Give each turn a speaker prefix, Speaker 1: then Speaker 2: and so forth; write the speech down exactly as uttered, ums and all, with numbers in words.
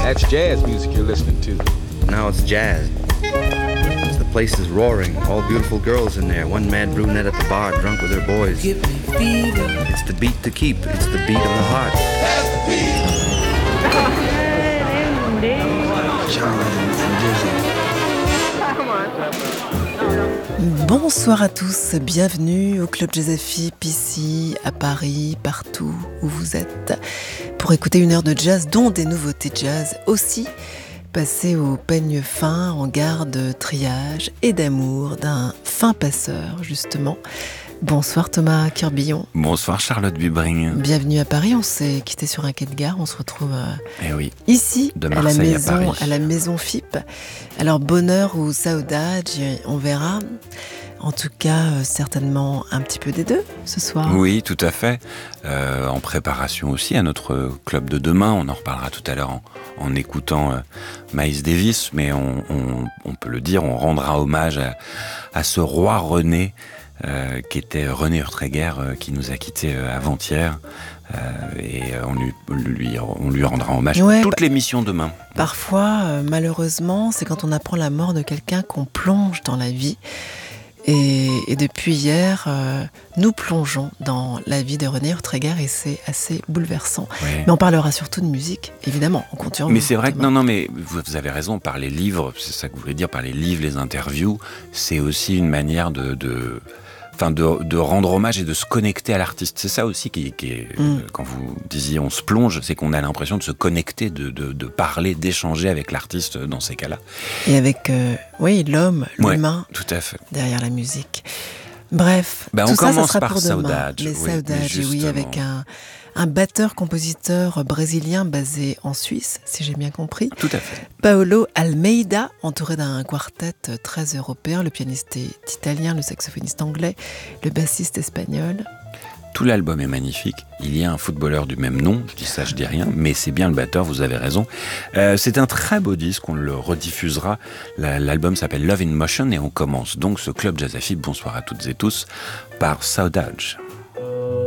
Speaker 1: That's jazz music you're listening to.
Speaker 2: Now it's jazz. The place is roaring. All beautiful girls in there. One mad brunette at the bar, drunk with her boys.
Speaker 3: Give me fever.
Speaker 2: It's the beat to keep. It's the beat of the heart.
Speaker 3: That's the beat.
Speaker 4: Bonsoir à tous, bienvenue au Club Jazz F I P ici, à Paris, partout où vous êtes, pour écouter une heure de jazz, dont des nouveautés jazz aussi, passées au peigne fin, en garde triage et d'amour d'un fin passeur, justement. Bonsoir Thomas Curbillon.
Speaker 5: Bonsoir Charlotte Bubring.
Speaker 4: Bienvenue à Paris, on s'est quitté sur un quai de gare, on se retrouve euh,
Speaker 5: eh oui,
Speaker 4: ici,
Speaker 5: de
Speaker 4: à la
Speaker 5: Marseille
Speaker 4: maison,
Speaker 5: à Paris.
Speaker 4: à la maison F I P. Alors bonheur ou saudade, on verra. En tout cas, euh, certainement un petit peu des deux ce soir.
Speaker 5: Oui, tout à fait. Euh, en préparation aussi à notre club de demain. On en reparlera tout à l'heure en, en écoutant euh, Miles Davis. Mais on, on, on peut le dire, on rendra hommage à, à ce roi René, euh, qui était René Urtréguer, euh, qui nous a quittés euh, avant-hier. Euh, et on lui, lui, on lui rendra hommage
Speaker 4: ouais,
Speaker 5: toute l'émission demain.
Speaker 4: Parfois, euh, malheureusement, c'est quand on apprend la mort de quelqu'un qu'on plonge dans la vie. Et, et depuis hier, euh, nous plongeons dans la vie de René Urtréguer et c'est assez bouleversant.
Speaker 5: Ouais.
Speaker 4: Mais on parlera surtout de musique, évidemment. On compte sur
Speaker 5: Mais
Speaker 4: vous,
Speaker 5: c'est vrai que
Speaker 4: Thomas.
Speaker 5: non, non, mais vous, vous avez raison. Par les livres, c'est ça que vous voulez dire, par les livres, les interviews, c'est aussi une manière de, de, enfin, de, de rendre hommage et de se connecter à l'artiste. C'est ça aussi qui, qui est,
Speaker 4: Mm.
Speaker 5: euh, quand vous disiez on se plonge, c'est qu'on a l'impression de se connecter, de, de, de parler, d'échanger avec l'artiste dans ces cas-là.
Speaker 4: Et avec, euh, oui, l'homme,
Speaker 5: Ouais,
Speaker 4: l'humain
Speaker 5: tout à fait.
Speaker 4: derrière la musique. Bref,
Speaker 5: Bah,
Speaker 4: tout
Speaker 5: on
Speaker 4: ça, ça
Speaker 5: commence
Speaker 4: sera
Speaker 5: par
Speaker 4: pour demain.
Speaker 5: Saudade,
Speaker 4: Les
Speaker 5: oui, mais
Speaker 4: Saudade, oui,
Speaker 5: justement.
Speaker 4: avec un, un batteur-compositeur brésilien basé en Suisse, si j'ai bien compris.
Speaker 5: Tout à fait.
Speaker 4: Paolo Almeida, entouré d'un quartet très européen. Le pianiste est italien, le saxophoniste anglais, le bassiste espagnol.
Speaker 5: Tout l'album est magnifique. Il y a un footballeur du même nom, je dis ça, je dis rien, mais c'est bien le batteur, vous avez raison. Euh, c'est un très beau disque, on le rediffusera. La, l'album s'appelle Love in Motion et on commence donc ce Club Jazz F I P, bonsoir à toutes et tous, par Saudade.